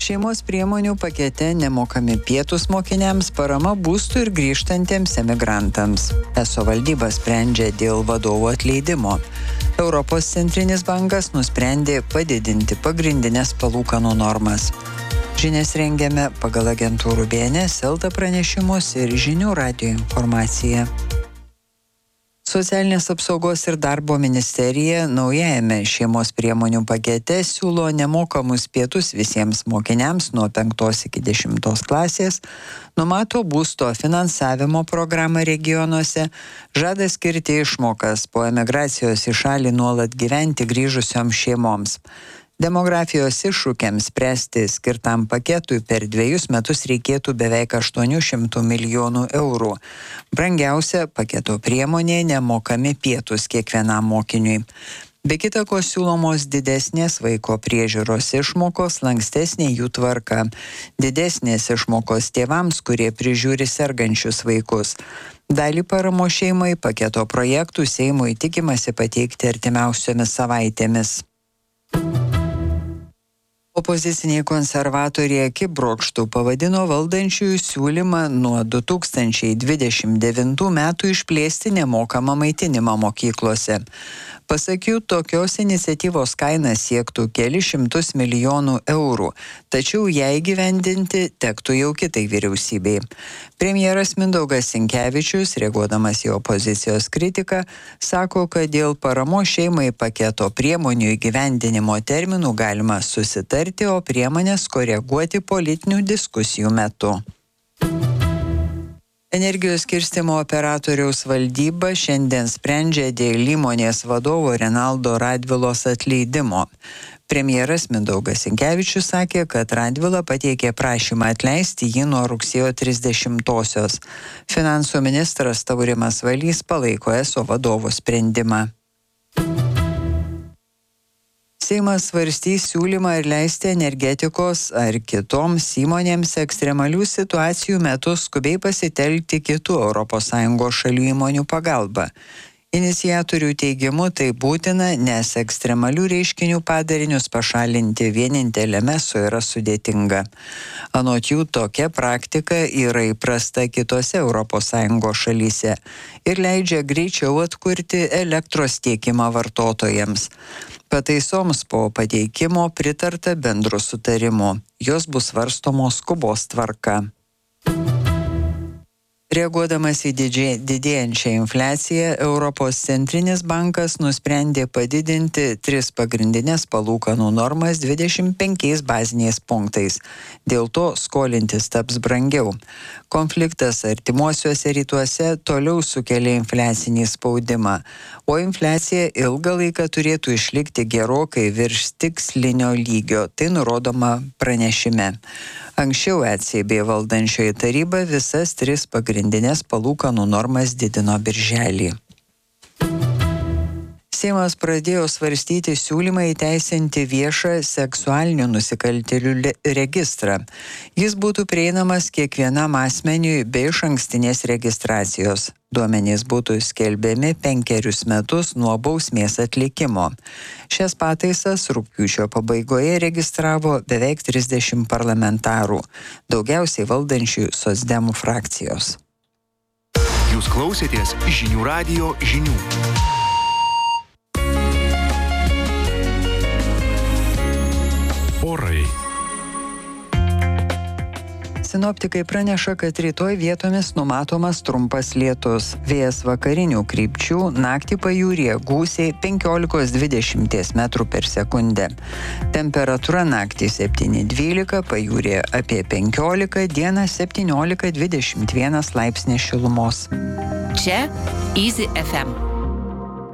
Šeimos priemonių pakete nemokami pietūs mokiniams, parama būstų ir grįžtantiems emigrantams. ESO valdyba sprendžia dėl vadovų atleidimo. Europos centrinis bankas nusprendė padidinti pagrindinės palūkanų normas. Žinias rengiame pagal agentūrų BNS, Elta pranešimus ir Žinių radijo informaciją. Socialinės apsaugos ir darbo ministerija naujajame šeimos priemonių pakete siūlo nemokamus pietus visiems mokiniams nuo 5 iki 10 klasės, numato būsto finansavimo programą regionuose, žada skirti išmokas po emigracijos į šalį nuolat gyventi grįžusioms šeimoms. Demografijos iššūkiams spręsti skirtam paketui per 2 metus reikėtų beveik 800 milijonų eurų. Brangiausia paketo priemonė nemokami pietūs kiekvienam mokiniui. Be kita ko siūlomos didesnės vaiko priežiūros išmokos, lankstesnė jų tvarka, didesnės išmokos tėvams, kurie prižiūri sergančius vaikus. Dalį paramos šeimai paketo projektų Seimui tikimasi pateikti artimiausiomis savaitėmis. Opoziciniai konservatoriai akibrokštų pavadino valdančiųjų siūlymą nuo 2029 metų išplėsti nemokamą maitinimą mokyklose. Pasak jų, tokios iniciatyvos kaina siektų kelis šimtus milijonų eurų, tačiau ją įgyvendinti tektų jau kitai vyriausybei. Premjeras Mindaugas Sinkevičius, reaguodamas į opozicijos kritiką, sako, kad dėl paramos šeimai paketo priemonių įgyvendinimo terminų galima susitarti, o priemonės koreguoti politinių diskusijų metu. Energijos skirstymo operatoriaus valdyba šiandien sprendžia dėl įmonės vadovo Renaldo Radvilos atleidimo. Premjeras Mindaugas Sinkevičius sakė, kad Radvila pateikė prašymą atleisti jį nuo rugsėjo 30-osios. Finansų ministras Taurimas Valys palaiko ESO vadovo sprendimą. Seimas svarstys siūlymą ir leisti energetikos ar kitoms įmonėms ekstremalių situacijų metu skubiai pasitelkti kitų ES šalių įmonių pagalbą. Iniciatorių teigimu tai būtina, nes ekstremalių reiškinių padarinius pašalinti vieninteliame ESO yra sudėtinga. Anot jų, tokia praktika yra įprasta kitose ES šalyse ir leidžia greičiau atkurti elektros tiekimą vartotojams. Pataisoms po pateikimo pritarta bendru sutarimu. Jos bus svarstomos skubos tvarka. Reaguodamas į didėjančią infliaciją, Europos centrinis bankas nusprendė padidinti 3 pagrindinės palūkanų normas 25 baziniais punktais. Dėl to skolintis taps brangiau. Konfliktas artimuosiuose rytuose toliau sukelia infliacinį spaudimą, o infliacija ilgą laiką turėtų išlikti gerokai virš tikslinio lygio, tai nurodoma pranešime. Anksčiau ECB valdančioji taryba visas 3 pagrindinės palūkanų normas didino birželį. Seimas pradėjo svarstyti siūlymą įteisinti viešą seksualinių nusikaltėlių registrą. Jis būtų prieinamas kiekvienam asmeniui be išankstinės registracijos. Duomenys būtų skelbiami 5 metus nuo bausmės atlikimo. Šias pataisas rugpjūčio pabaigoje registravo beveik 30 parlamentarų, daugiausiai valdančių socdemų frakcijos. Jūs klausėtės Žinių radijo žinių. Orai. Sinoptikai praneša, kad rytoj vietomis numatomas trumpas lietus. Vėjas vakarinių krypčių, naktį pajūryje gūsiai 15-20 metrų per sekundę. Temperatūra naktį 7-12, pajūryje apie 15, dieną 17-21 laipsnį šilumos. Čia Easy FM.